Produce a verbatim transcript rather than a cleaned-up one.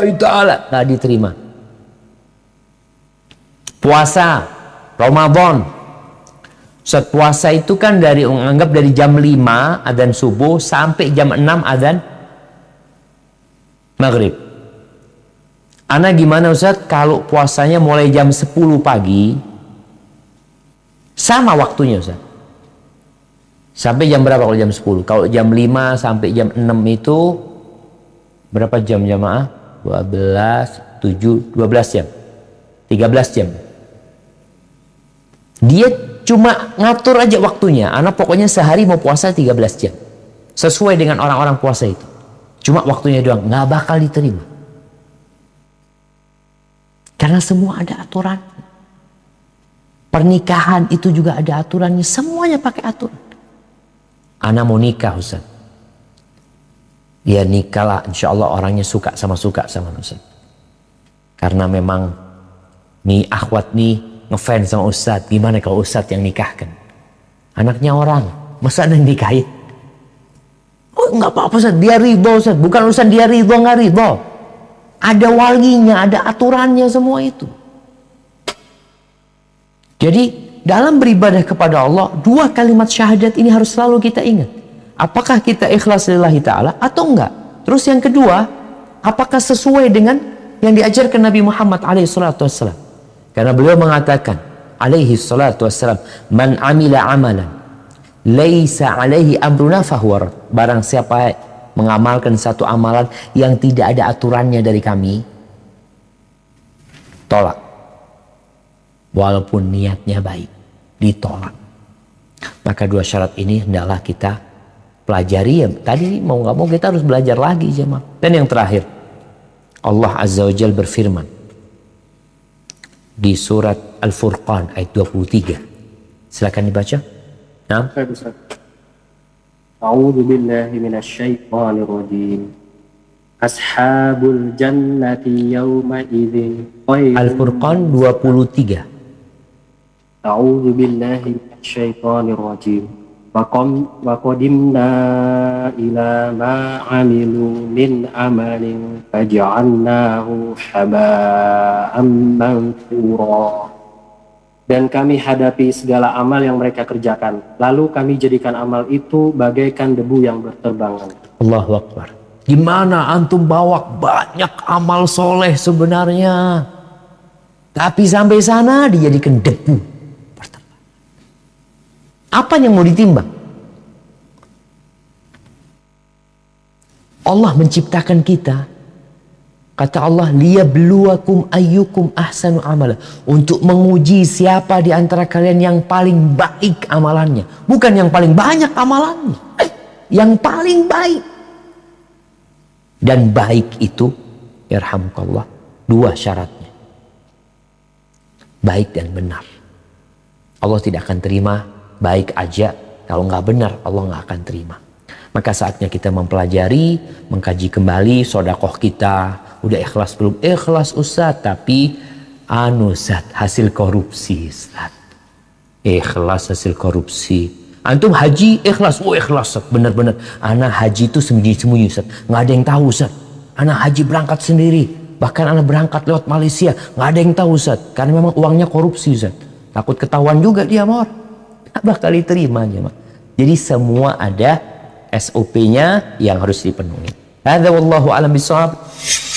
ta'ala, nggak diterima. Puasa Ramadan, Ustaz, puasa itu kan dari menganggap dari jam lima adzan subuh sampai jam enam adzan maghrib. Ana gimana Ustaz kalau puasanya mulai jam sepuluh pagi sama waktunya Ustaz? Sampai jam berapa kalau jam sepuluh? Kalau jam lima sampai jam enam itu berapa jam jamaah? dua belas, tujuh, dua belas jam. tiga belas jam. Dia cuma ngatur aja waktunya. Anak pokoknya sehari mau puasa tiga belas jam. Sesuai dengan orang-orang puasa itu. Cuma waktunya doang. Nggak bakal diterima. Karena semua ada aturan. Pernikahan itu juga ada aturannya. Semuanya pakai aturan. Anak mau nikah Ustaz. Ya nikah lah. Insya Allah orangnya suka sama suka sama Ustaz. Karena memang nih akhwat nih ngefans sama Ustadz. Gimana kalau Ustadz yang nikahkan? Anaknya orang. Masa ada yang nikahin? Oh nggak apa-apa Ustadz. Dia ridho Ustadz. Bukan Ustadz dia ridho nggak ridho. Ada walinya. Ada aturannya semua itu. Jadi dalam beribadah kepada Allah. Dua kalimat syahadat ini harus selalu kita ingat. Apakah kita ikhlas lillahi ta'ala atau enggak? Terus yang kedua. Apakah sesuai dengan yang diajarkan Nabi Muhammad alaihi salatu wassalam? Karena beliau mengatakan alaihi salatu wassalam, man amila amalan laisa alaihi amruna fahuwa rad. Barang siapa mengamalkan satu amalan yang tidak ada aturannya dari kami, tolak. Walaupun niatnya baik, ditolak. Maka dua syarat ini hendaklah kita pelajari. Ya, tadi mau nggak mau kita harus belajar lagi jemaah. Dan yang terakhir, Allah Azza wa Jalla berfirman di surat Al-Furqan ayat dua puluh tiga. Silakan dibaca. Nah. A'udzu billahi minasyaitonir rajim. Ashabul jannati yawma idzin. Al-Furqan dua puluh tiga. A'udzu billahi minasyaitonir rajim. Waqam waqadimna ila ma 'amilu min amalin faj'alnahu haba'an manthura. Dan kami hadapi segala amal yang mereka kerjakan, lalu kami jadikan amal itu bagaikan debu yang berterbangan. Allahu Akbar. Gimana antum bawa banyak amal soleh sebenarnya, tapi sampai sana dijadikan debu. Apa yang mau ditimbang? Allah menciptakan kita. Kata Allah, liyabluwakum ayyukum ahsanu amala. Untuk menguji siapa di antara kalian yang paling baik amalannya. Bukan yang paling banyak amalannya. Yang paling baik. Dan baik itu, yarhamukallah, dua syaratnya. Baik dan benar. Allah tidak akan terima baik aja, kalau nggak benar Allah nggak akan terima. Maka saatnya kita mempelajari, mengkaji kembali sodakoh kita. Udah ikhlas belum? Ikhlas Ustaz, tapi anu Ustaz, hasil korupsi Ustaz. Ikhlas hasil korupsi. Antum haji ikhlas? Oh ikhlas Ustaz, benar-benar. Anak haji itu sembunyi-sembunyi Ustaz, nggak ada yang tahu Ustaz. Anak haji berangkat sendiri, bahkan anak berangkat lewat Malaysia, nggak ada yang tahu Ustaz, karena memang uangnya korupsi Ustaz. Takut ketahuan juga dia mor. Bakal diterima aja, Mak. Jadi semua ada S O P-nya yang harus dipenuhi. Hadza wallahu a'lam bishawab.